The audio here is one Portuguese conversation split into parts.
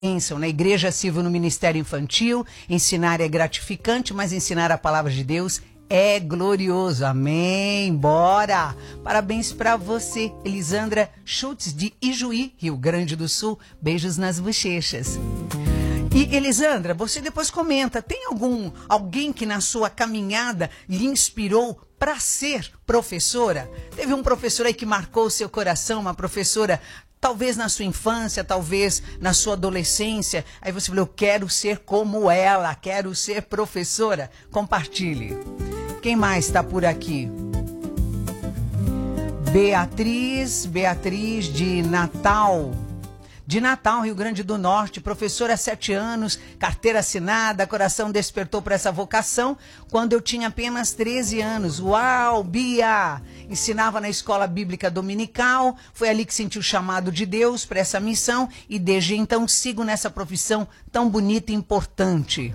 bênção. Na igreja sirvo no ministério infantil, ensinar é gratificante, mas ensinar a palavra de Deus é glorioso. Amém. Bora! Parabéns para você, Elisandra Schultz, de Ijuí, Rio Grande do Sul. Beijos nas bochechas. E Elisandra, você depois comenta, tem alguém que na sua caminhada lhe inspirou para ser professora? Teve um professor aí que marcou o seu coração, uma professora, talvez na sua infância, talvez na sua adolescência, aí você falou, eu quero ser como ela, quero ser professora. Compartilhe. Quem mais está por aqui? Beatriz de Natal, Rio Grande do Norte, professora há 7 anos, carteira assinada, coração despertou para essa vocação quando eu tinha apenas 13 anos. Uau, Bia! Ensinava na escola bíblica dominical, foi ali que senti o chamado de Deus para essa missão e desde então sigo nessa profissão tão bonita e importante.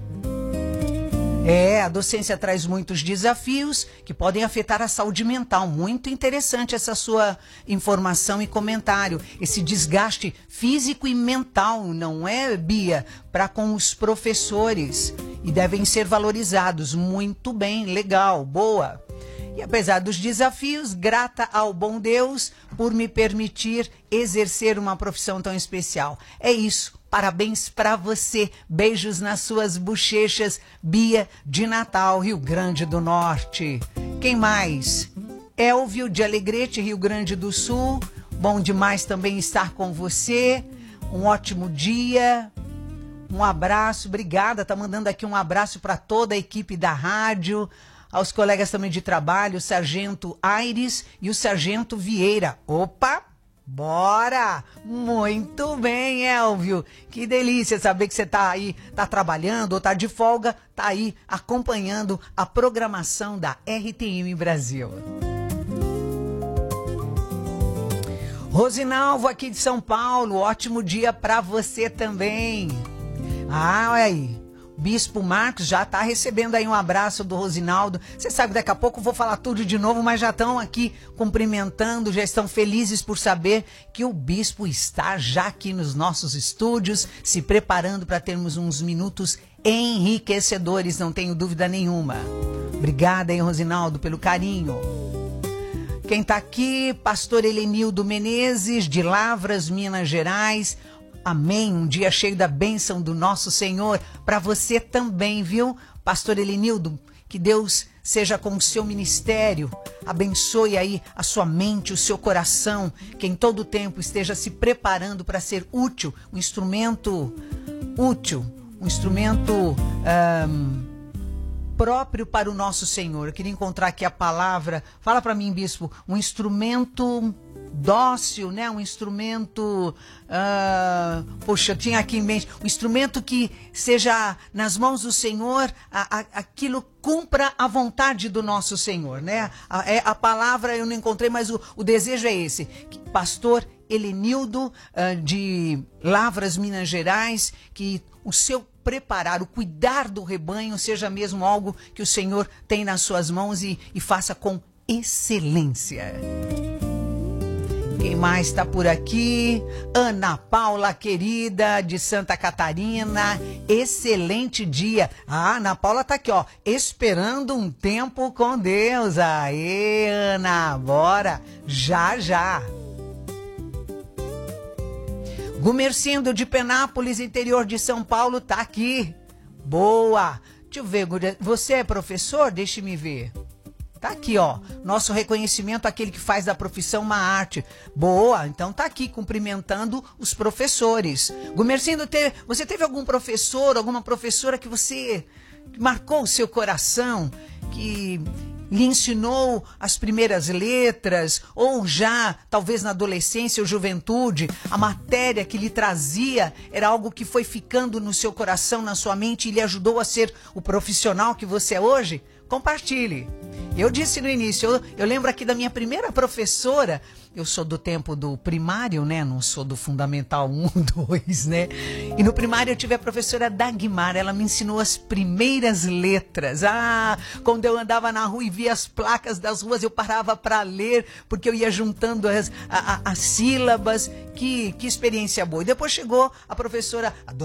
A docência traz muitos desafios que podem afetar a saúde mental. Muito interessante essa sua informação e comentário. Esse desgaste físico e mental, não é, Bia? Para com os professores. E devem ser valorizados. Muito bem, legal, boa. E apesar dos desafios, grata ao bom Deus por me permitir exercer uma profissão tão especial. É isso. Parabéns para você. Beijos nas suas bochechas. Bia de Natal, Rio Grande do Norte. Quem mais? Elvio de Alegrete, Rio Grande do Sul. Bom demais também estar com você. Um ótimo dia. Um abraço. Obrigada. Tá mandando aqui um abraço para toda a equipe da rádio. Aos colegas também de trabalho, o Sargento Aires e o Sargento Vieira. Opa! Bora! Muito bem, Elvio. Que delícia saber que você tá aí, tá trabalhando ou tá de folga, tá aí acompanhando a programação da RTM Brasil. Rosinalvo aqui de São Paulo, ótimo dia para você também. Olha aí. Bispo Marcos já está recebendo aí um abraço do Rosinaldo. Você sabe, daqui a pouco eu vou falar tudo de novo, mas já estão aqui cumprimentando, já estão felizes por saber que o Bispo está já aqui nos nossos estúdios, se preparando para termos uns minutos enriquecedores, não tenho dúvida nenhuma. Obrigada aí, Rosinaldo, pelo carinho. Quem está aqui, pastor Helenildo Menezes, de Lavras, Minas Gerais. Amém, um dia cheio da bênção do nosso Senhor, para você também, viu? Pastor Helenildo, que Deus seja com o seu ministério, abençoe aí a sua mente, o seu coração, que em todo tempo esteja se preparando para ser útil, um instrumento útil, um instrumento próprio para o nosso Senhor. Eu queria encontrar aqui a palavra, fala para mim, bispo, um instrumento dócil, né? Um instrumento, poxa, eu tinha aqui em mente, um instrumento que seja nas mãos do Senhor, aquilo cumpra a vontade do nosso Senhor, né? A palavra eu não encontrei, mas o desejo é esse. Pastor Helenildo, de Lavras, Minas Gerais, que o seu preparar, o cuidar do rebanho seja mesmo algo que o Senhor tem nas suas mãos e faça com excelência. Quem mais está por aqui? Ana Paula, querida, de Santa Catarina. Excelente dia. Ana Paula está aqui, ó, esperando um tempo com Deus. Aê, Ana, bora. Já, já. Gumercindo de Penápolis, interior de São Paulo, tá aqui. Boa. Deixa eu ver, você é professor? Deixa-me ver. Tá aqui, ó, nosso reconhecimento àquele que faz da profissão uma arte. Boa, então tá aqui cumprimentando os professores. Gumercindo, você teve algum professor, alguma professora que marcou o seu coração, que lhe ensinou as primeiras letras, ou já, talvez na adolescência ou juventude, a matéria que lhe trazia era algo que foi ficando no seu coração, na sua mente e lhe ajudou a ser o profissional que você é hoje? compartilhe. Eu disse no início, eu lembro aqui da minha primeira professora. Eu sou do tempo do primário, né? Não sou do fundamental 1, 2, né? E no primário eu tive a professora Dagmar. Ela me ensinou as primeiras letras. Quando eu andava na rua e via as placas das ruas, eu parava para ler, porque eu ia juntando as sílabas. Que experiência boa. E depois chegou a professora, a